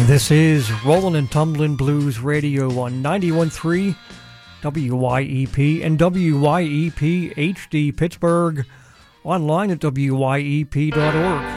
This is Rollin' and Tumblin' Blues Radio on 91.3 WYEP and WYEP HD Pittsburgh, online at wyep.org.